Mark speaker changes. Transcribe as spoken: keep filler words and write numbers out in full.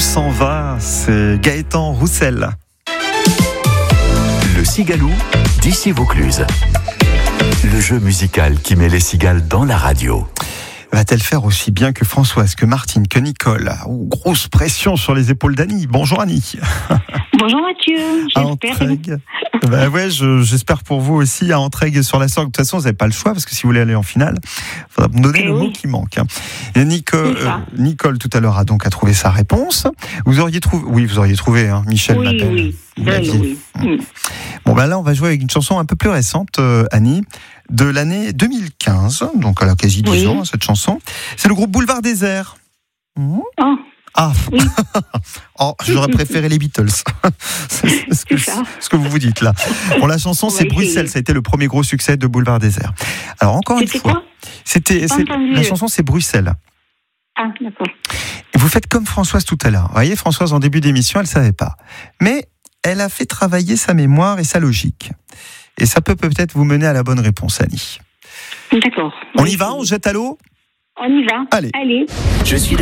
Speaker 1: s'en va, c'est Gaëtan Roussel.
Speaker 2: Le Cigalou d'ici Vaucluse. Le jeu musical qui met les cigales dans la radio.
Speaker 1: Va-t-elle faire aussi bien que Françoise, que Martine, que Nicole? Oh, grosse pression sur les épaules d'Annie. Bonjour Annie.
Speaker 3: Bonjour Mathieu, j'espère.
Speaker 1: Ben ouais, je, j'espère pour vous aussi à Entraigues sur la Sorgue. De toute façon, vous n'avez pas le choix parce que si vous voulez aller en finale, il faudra me donner
Speaker 3: Et
Speaker 1: le
Speaker 3: oui.
Speaker 1: mot qui manque. Et Nicole, euh, Nicole tout à l'heure a donc a trouvé sa réponse. Vous auriez trouvé, oui, vous auriez trouvé. Hein, Michel
Speaker 3: Oui,
Speaker 1: m'appelle.
Speaker 3: oui,
Speaker 1: Vous
Speaker 3: oui,
Speaker 1: l'aviez.
Speaker 3: oui.
Speaker 1: Mmh. Bon ben là, on va jouer avec une chanson un peu plus récente, euh, Annie, de l'année deux mille quinze. Donc elle a quasi dix
Speaker 3: Oui.
Speaker 1: ans cette chanson. C'est le groupe Boulevard Désert. Mmh.
Speaker 3: Oh,
Speaker 1: Ah,
Speaker 3: oui.
Speaker 1: oh, j'aurais préféré les Beatles. c'est ce que,
Speaker 3: C'est ça.
Speaker 1: ce que vous vous dites là. Bon, la chanson,
Speaker 3: On va
Speaker 1: c'est
Speaker 3: essayer.
Speaker 1: Bruxelles. Ça a été le premier gros succès de Boulevard Désert. Alors, encore une
Speaker 3: C'était
Speaker 1: fois.
Speaker 3: quoi
Speaker 1: C'était,
Speaker 3: Pas
Speaker 1: c'est,
Speaker 3: entendu.
Speaker 1: la chanson, c'est Bruxelles.
Speaker 3: Ah, d'accord.
Speaker 1: Vous faites comme Françoise tout à l'heure. Vous voyez, Françoise, en début d'émission, elle ne savait pas. Mais elle a fait travailler sa mémoire et sa logique. Et ça peut peut-être vous mener à la bonne réponse, Annie.
Speaker 3: D'accord.
Speaker 1: On y va? On se jette à l'eau?
Speaker 3: On y va.
Speaker 1: Allez.
Speaker 3: Allez.
Speaker 2: Je suis